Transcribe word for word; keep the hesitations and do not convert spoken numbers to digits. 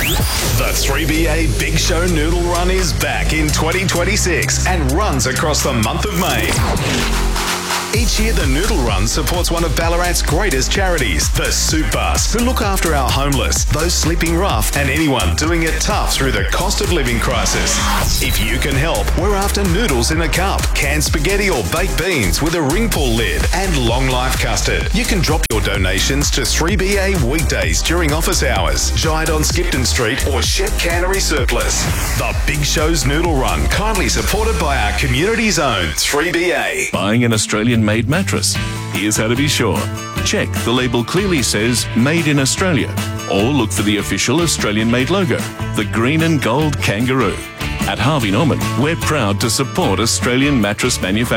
The three B A Big Show Noodle Run is back in twenty twenty-six and runs across the month of May. Each year, the Noodle Run supports one of Ballarat's greatest charities, the Soup Bus, who look after our homeless, those sleeping rough, and anyone doing it tough through the cost of living crisis. If you can help, we're after noodles in a cup, canned spaghetti or baked beans with a ring pull lid, and long life custard. You can drop your donations to three B A weekdays during office hours, Giant on Skipton Street or Shep Cannery Surplus. The Big Show's Noodle Run, kindly supported by our community's own three B A. Buying an Australian-made mattress? Here's how to be sure. Check the label clearly says Made in Australia, or look for the official Australian-made logo, the green and gold kangaroo. At Harvey Norman, we're proud to support Australian mattress manufacturers.